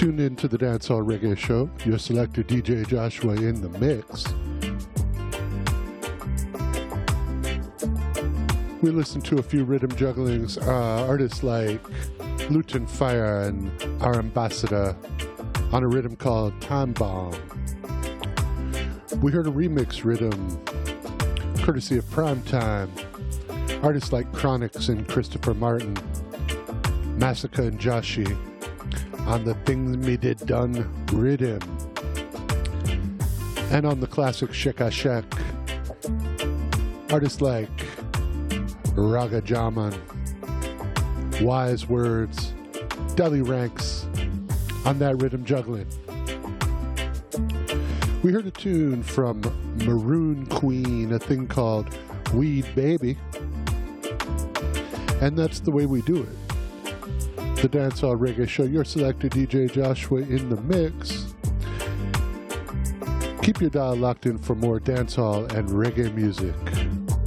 Tuned into the Dancehall Reggae Show, your selector DJ Joshua in the mix. We listened to a few rhythm jugglings, artists like Luton Fire and our ambassador on a rhythm called Time Bomb. We heard a remix rhythm courtesy of Primetime, artists like Chronix and Christopher Martin, Massacre and Joshi on the Things Me Did Done rhythm. And on the classic Sheka Shek, artists like Raga Jaman, Wise Words, Deli Ranks on that rhythm juggling. We heard a tune from Maroon Queen, a thing called Weed Baby. And that's the way we do it. The Dancehall Reggae Show, your selector DJ Joshua in the mix. Keep your dial locked in for more dancehall and reggae music.